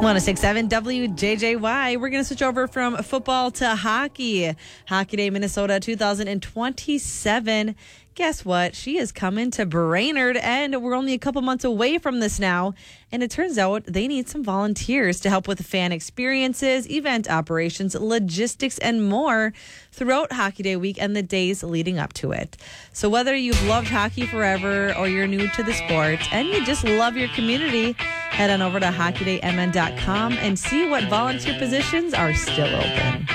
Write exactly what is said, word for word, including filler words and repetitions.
one oh six point seven W J J Y. We're going to switch over from football to hockey. Hockey Day Minnesota two thousand twenty-seven. Guess what? She is coming to Brainerd, and we're only a couple months away from this now. And it turns out they need some volunteers to help with fan experiences, event operations, logistics, and more throughout Hockey Day week and the days leading up to it. So whether you've loved hockey forever or you're new to the sport and you just love your community, head on over to hockey day m n dot com and see what volunteer positions are still open.